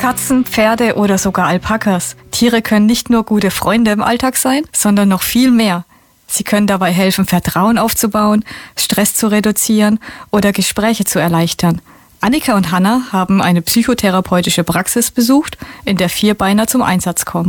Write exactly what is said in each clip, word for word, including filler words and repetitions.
Katzen, Pferde oder sogar Alpakas. Tiere können nicht nur gute Freunde im Alltag sein, sondern noch viel mehr. Sie können dabei helfen, Vertrauen aufzubauen, Stress zu reduzieren oder Gespräche zu erleichtern. Annika und Hanna haben eine psychotherapeutische Praxis besucht, in der Vierbeiner zum Einsatz kommen.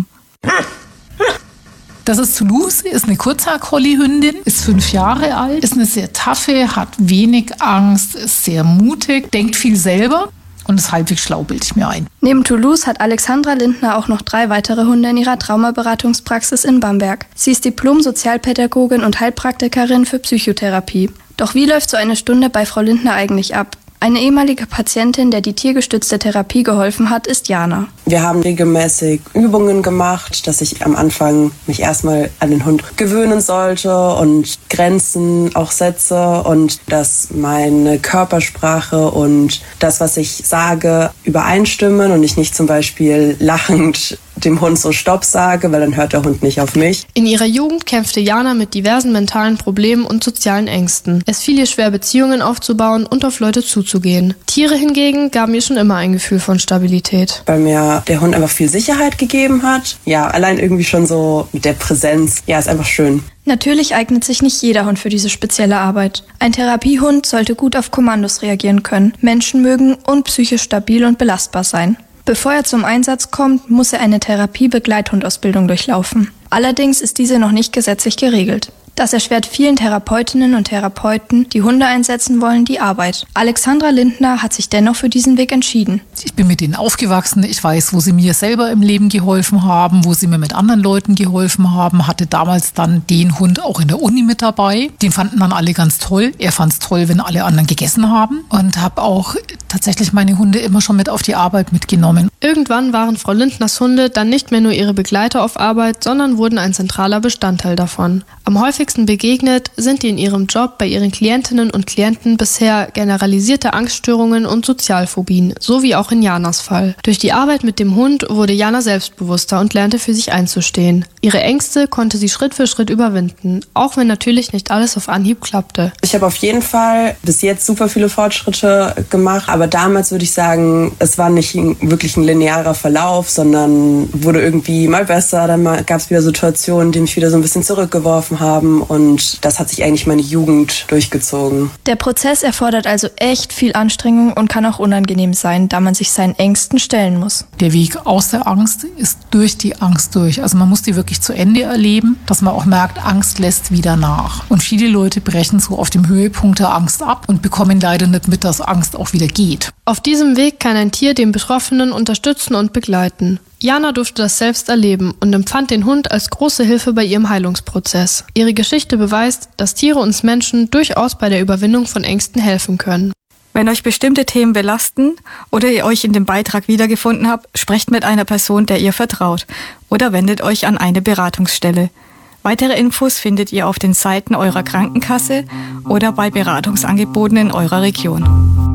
Das ist Toulouse, ist eine Kurzhaar-Collie-Hündin, ist fünf Jahre alt, ist eine sehr taffe, hat wenig Angst, ist sehr mutig, denkt viel selber und ist halbwegs schlau, bilde ich mir ein. Neben Toulouse hat Alexandra Lindner auch noch drei weitere Hunde in ihrer Traumaberatungspraxis in Bamberg. Sie ist Diplom-Sozialpädagogin und Heilpraktikerin für Psychotherapie. Doch wie läuft so eine Stunde bei Frau Lindner eigentlich ab? Eine ehemalige Patientin, der die tiergestützte Therapie geholfen hat, ist Jana. Wir haben regelmäßig Übungen gemacht, dass ich am Anfang mich erstmal an den Hund gewöhnen sollte und Grenzen auch setze und dass meine Körpersprache und das, was ich sage, übereinstimmen und ich nicht zum Beispiel lachend dem Hund so Stopp sage, weil dann hört der Hund nicht auf mich. In ihrer Jugend kämpfte Jana mit diversen mentalen Problemen und sozialen Ängsten. Es fiel ihr schwer, Beziehungen aufzubauen und auf Leute zuzugehen. Tiere hingegen gaben ihr schon immer ein Gefühl von Stabilität. Weil mir der Hund einfach viel Sicherheit gegeben hat. Ja, allein irgendwie schon so mit der Präsenz. Ja, ist einfach schön. Natürlich eignet sich nicht jeder Hund für diese spezielle Arbeit. Ein Therapiehund sollte gut auf Kommandos reagieren können, Menschen mögen und psychisch stabil und belastbar sein. Bevor er zum Einsatz kommt, muss er eine Therapie-Begleithundausbildung durchlaufen. Allerdings ist diese noch nicht gesetzlich geregelt. Das erschwert vielen Therapeutinnen und Therapeuten, die Hunde einsetzen wollen, die Arbeit. Alexandra Lindner hat sich dennoch für diesen Weg entschieden. Ich bin mit denen aufgewachsen. Ich weiß, wo sie mir selber im Leben geholfen haben, wo sie mir mit anderen Leuten geholfen haben. Hatte damals dann den Hund auch in der Uni mit dabei. Den fanden dann alle ganz toll. Er fand es toll, wenn alle anderen gegessen haben. Und habe auch tatsächlich meine Hunde immer schon mit auf die Arbeit mitgenommen. Irgendwann waren Frau Lindners Hunde dann nicht mehr nur ihre Begleiter auf Arbeit, sondern wurden ein zentraler Bestandteil davon. Am häufigsten begegnet sind die in ihrem Job bei ihren Klientinnen und Klienten bisher generalisierte Angststörungen und Sozialphobien, so wie auch in Janas Fall. Durch die Arbeit mit dem Hund wurde Jana selbstbewusster und lernte für sich einzustehen. Ihre Ängste konnte sie Schritt für Schritt überwinden, auch wenn natürlich nicht alles auf Anhieb klappte. Ich habe auf jeden Fall bis jetzt super viele Fortschritte gemacht, aber damals würde ich sagen, es war nicht wirklich ein linearer Verlauf, sondern wurde irgendwie mal besser, dann gab es wieder Situationen, die mich wieder so ein bisschen zurückgeworfen haben und das hat sich eigentlich meine Jugend durchgezogen. Der Prozess erfordert also echt viel Anstrengung und kann auch unangenehm sein, da man sich seinen Ängsten stellen muss. Der Weg aus der Angst ist durch die Angst durch. Also man muss die wirklich zu Ende erleben, dass man auch merkt, Angst lässt wieder nach. Und viele Leute brechen so auf dem Höhepunkt der Angst ab und bekommen leider nicht mit, dass Angst auch wieder geht. Auf diesem Weg kann ein Tier den Betroffenen unterstützen und begleiten. Jana durfte das selbst erleben und empfand den Hund als große Hilfe bei ihrem Heilungsprozess. Ihre Geschichte beweist, dass Tiere uns Menschen durchaus bei der Überwindung von Ängsten helfen können. Wenn euch bestimmte Themen belasten oder ihr euch in dem Beitrag wiedergefunden habt, sprecht mit einer Person, der ihr vertraut, oder wendet euch an eine Beratungsstelle. Weitere Infos findet ihr auf den Seiten eurer Krankenkasse oder bei Beratungsangeboten in eurer Region.